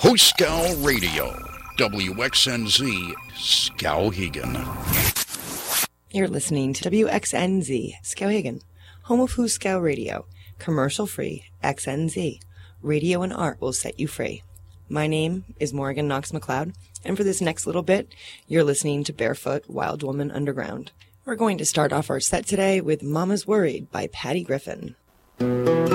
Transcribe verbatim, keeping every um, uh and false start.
Hooskow Radio, W X N Z, Skowhegan. You're listening to W X N Z, Skowhegan, home of Hooskow Radio, commercial-free X N Z. Radio and art will set you free. My name is Morgan Knox McLeod, and for this next little bit, you're listening to Barefoot Wild Woman Underground. We're going to start off our set today with Mama's Worried by Patty Griffin.